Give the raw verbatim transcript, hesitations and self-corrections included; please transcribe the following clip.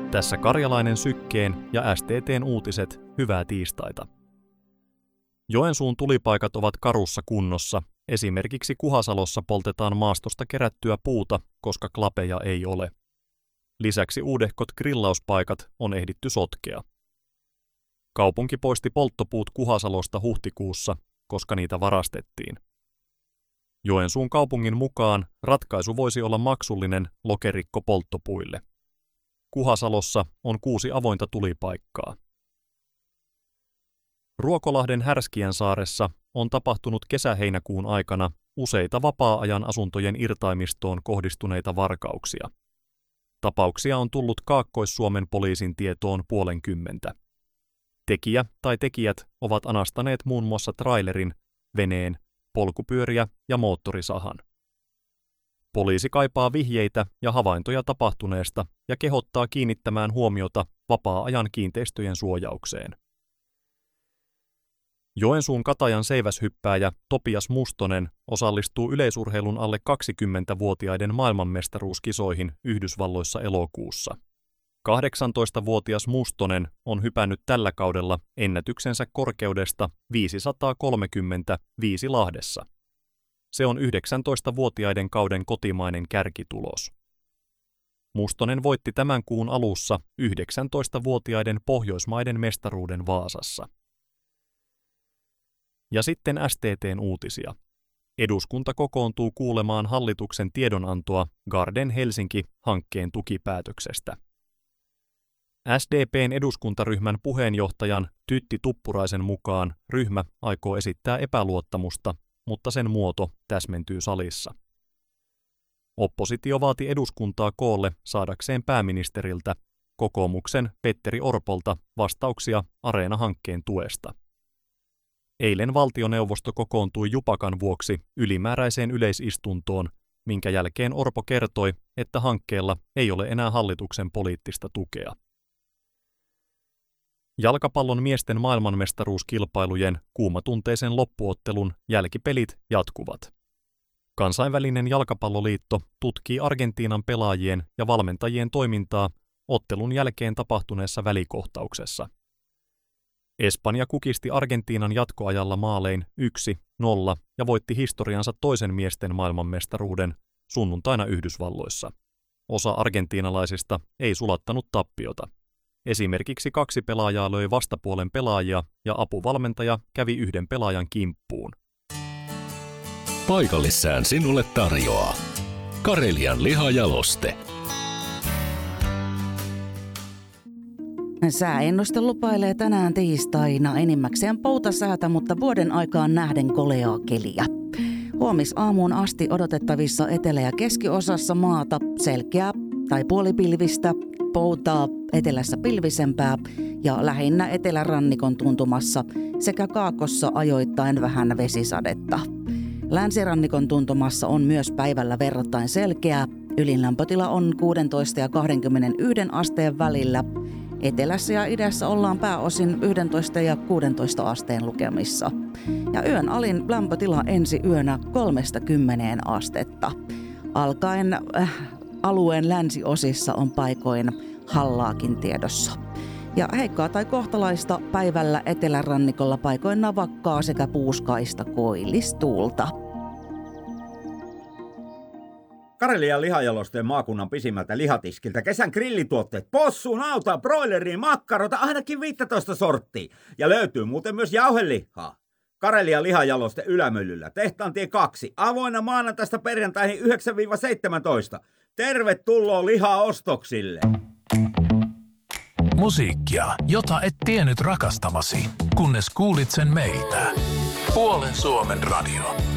Tässä Karjalainen Sykkeen ja S T T:n uutiset, hyvää tiistaita. Joensuun tulipaikat ovat karussa kunnossa. Esimerkiksi Kuhasalossa poltetaan maastosta kerättyä puuta, koska klapeja ei ole. Lisäksi uudehkot grillauspaikat on ehditty sotkea. Kaupunki poisti polttopuut Kuhasalosta huhtikuussa, koska niitä varastettiin. Joensuun kaupungin mukaan ratkaisu voisi olla maksullinen lokerikko polttopuille. Kuhasalossa on kuusi avointa tulipaikkaa. Ruokolahden Härskiänsaaressa on tapahtunut kesä-heinäkuun aikana useita vapaa-ajan asuntojen irtaimistoon kohdistuneita varkauksia. Tapauksia on tullut Kaakkois-Suomen poliisin tietoon puolenkymmentä. Tekijä tai tekijät ovat anastaneet muun muassa trailerin, veneen, polkupyöriä ja moottorisahan. Poliisi kaipaa vihjeitä ja havaintoja tapahtuneesta ja kehottaa kiinnittämään huomiota vapaa-ajan kiinteistöjen suojaukseen. Joensuun Katajan seiväshyppääjä Topias Mustonen osallistuu yleisurheilun alle kaksikymmentävuotiaiden maailmanmestaruuskisoihin Yhdysvalloissa elokuussa. kahdeksantoistavuotias Mustonen on hypännyt tällä kaudella ennätyksensä korkeudesta viisisataakolmekymmentäviisi Lahdessa. Se on yhdeksäntoistavuotiaiden kauden kotimainen kärkitulos. Mustonen voitti tämän kuun alussa yhdeksäntoistavuotiaiden Pohjoismaiden mestaruuden Vaasassa. Ja sitten S T T:n uutisia. Eduskunta kokoontuu kuulemaan hallituksen tiedonantoa Garden Helsinki-hankkeen tukipäätöksestä. S D P:n eduskuntaryhmän puheenjohtajan Tytti Tuppuraisen mukaan ryhmä aikoo esittää epäluottamusta, mutta sen muoto täsmentyy salissa. Oppositio vaati eduskuntaa koolle saadakseen pääministeriltä, kokoomuksen Petteri Orpolta, vastauksia Areena-hankkeen tuesta. Eilen valtioneuvosto kokoontui jupakan vuoksi ylimääräiseen yleisistuntoon, minkä jälkeen Orpo kertoi, että hankkeella ei ole enää hallituksen poliittista tukea. Jalkapallon miesten maailmanmestaruuskilpailujen kuumatunteisen loppuottelun jälkipelit jatkuvat. Kansainvälinen jalkapalloliitto tutkii Argentiinan pelaajien ja valmentajien toimintaa ottelun jälkeen tapahtuneessa välikohtauksessa. Espanja kukisti Argentiinan jatkoajalla maalein yksi nolla ja voitti historiansa toisen miesten maailmanmestaruuden sunnuntaina Yhdysvalloissa. Osa argentiinalaisista ei sulattanut tappiota. Esimerkiksi kaksi pelaajaa löi vastapuolen pelaajia ja apuvalmentaja kävi yhden pelaajan kimppuun. Paikallissään sinulle tarjoaa Karelian lihajaloste. Sääennuste lupailee tänään tiistaina enimmäkseen poutasäätä, mutta vuoden aikaan nähden koleaa keliä. Huomisaamuun asti odotettavissa etelä- ja keskiosassa maata selkeää tai puolipilvistä, poutaa, etelässä pilvisempää ja lähinnä etelärannikon tuntumassa sekä kaakossa ajoittain vähän vesisadetta. Länsirannikon tuntumassa on myös päivällä verrattain selkeää. Ylinlämpötila on kuusitoista ja kaksikymmentäyksi asteen välillä. Etelässä ja idässä ollaan pääosin yksitoista ja kuusitoista asteen lukemissa. Ja yön alin lämpötila ensi yönä kolmekymmentä astetta. Alkaen äh, alueen länsiosissa on paikoin hallaakin tiedossa. Ja heikkoa tai kohtalaista päivällä etelärannikolla paikoin navakkaa sekä puuskaista koillistuulta. Karelian lihajalosteen maakunnan pisimmältä lihatiskiltä kesän grillituotteet, possu, nauta, broileri, makkarota, ainakin viisitoista sorttia. Ja löytyy muuten myös jauhelihaa. Karelian lihajaloste Ylämyllyllä, Tehtaantie kaksi, avoinna maanantaista perjantaihin yhdeksän seitsemäntoista. Tervetuloa lihaostoksille! Musiikkia, jota et tiennyt rakastavasi, kunnes kuulit sen meiltä. Puolen Suomen radio.